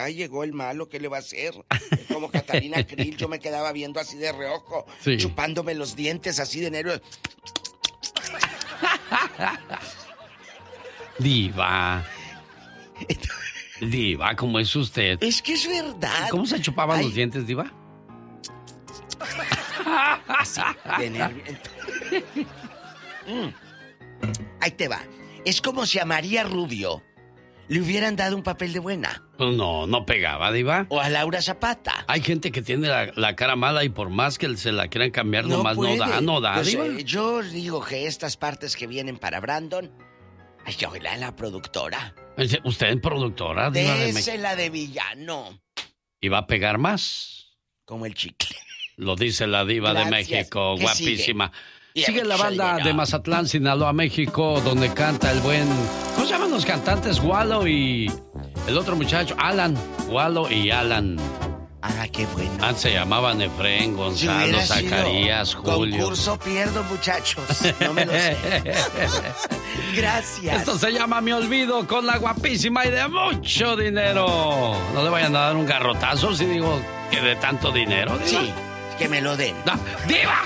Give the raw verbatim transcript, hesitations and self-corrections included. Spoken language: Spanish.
ay, llegó el malo, ¿qué le va a hacer? Como Catalina Krill, yo me quedaba viendo así de reojo, sí. chupándome los dientes así de nervios. Diva. Diva, ¿cómo es usted? Es que es verdad. ¿Cómo se chupaban ay. los dientes, Diva? Así, de nervios. mm. Ahí te va. Es como si a María Rubio le hubieran dado un papel de buena. No, no pegaba, Diva. O a Laura Zapata. Hay gente que tiene la, la cara mala y por más que se la quieran cambiar, no nomás puede. no da, no da, pues, Diva. Eh, yo digo que estas partes que vienen para Brandon, ay, yo la, la productora. ¿Usted es productora, Diva? Désela de, de villano. ¿Y va a pegar más? Como el chicle. Lo dice la Diva Gracias. de México, guapísima. Sigue? Sigue la banda de Mazatlán, Sinaloa, México, donde canta el buen... ¿Cómo se llaman los cantantes? Wallo y... el otro muchacho, Alan. Wallo y Alan. Ah, qué bueno. Antes se llamaban Efrén, Gonzalo, si Zacarías, Julio. Concurso pierdo, muchachos. No me lo sé. Gracias. Esto se llama Me Olvido con la guapísima y de mucho dinero. No le vayan a dar un garrotazo si digo que de tanto dinero, Diva. Sí, que me lo den. No, ¡Diva!